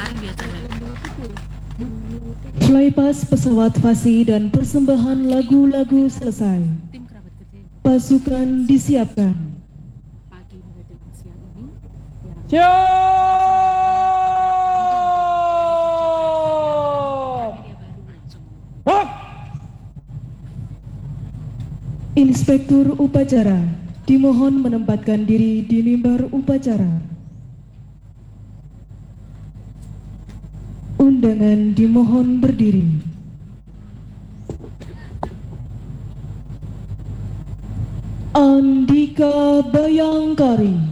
Flypass pesawat Fasi dan persembahan lagu-lagu selesai. Pasukan disiapkan. Inspektur upacara dimohon menempatkan diri di mimbar upacara. Undangan dimohon berdiri. Andika Bayangkari,